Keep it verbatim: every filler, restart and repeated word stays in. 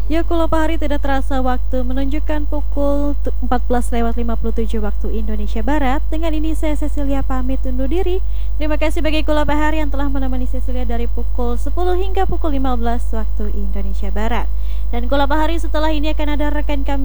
Ya, kalau pahari tidak terasa waktu menunjukkan pukul empat belas lewat lima puluh tujuh waktu Indonesia Barat. Dengan ini saya Cecilia pamit undur diri. Terima kasih bagi Kula Pahari yang telah menemani Cecilia dari pukul sepuluh hingga pukul lima belas waktu Indonesia Barat. Dan Kula Pahari setelah ini akan ada rekan kami